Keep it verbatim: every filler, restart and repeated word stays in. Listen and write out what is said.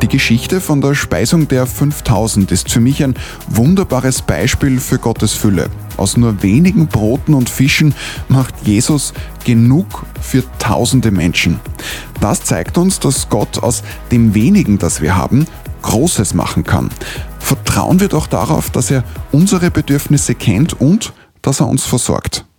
Die Geschichte von der Speisung der fünftausend ist für mich ein wunderbares Beispiel für Gottes Fülle. Aus nur wenigen Broten und Fischen macht Jesus genug für tausende Menschen. Das zeigt uns, dass Gott aus dem wenigen, das wir haben, Großes machen kann. Vertrauen wir doch darauf, dass er unsere Bedürfnisse kennt und dass er uns versorgt.